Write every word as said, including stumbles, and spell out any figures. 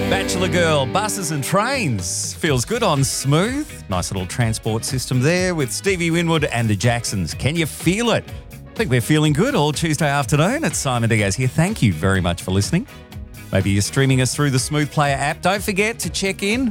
Bachelor Girl, buses and trains. Feels good on Smooth. Nice little transport system there with Stevie Winwood and the Jacksons. Can you feel it? I think we're feeling good all Tuesday afternoon. It's Simon Diaz here. Thank you very much for listening. Maybe you're streaming us through the Smooth Player app. Don't forget to check in